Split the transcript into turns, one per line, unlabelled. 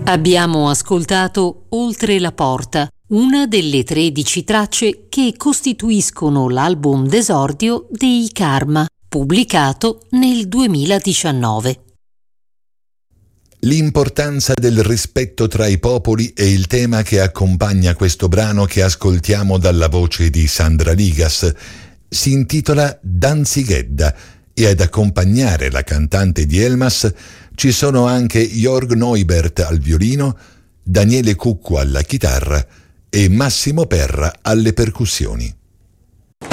Abbiamo ascoltato Oltre la porta, una delle 13 tracce che costituiscono l'album d'esordio dei Karma, pubblicato nel 2019.
L'importanza del rispetto tra i popoli è il tema che accompagna questo brano che ascoltiamo dalla voce di Sandra Ligas. Si intitola Danzighedda e ad accompagnare la cantante di Elmas ci sono anche Jörg Neubert al violino, Daniele Cucco alla chitarra e Massimo Perra alle percussioni.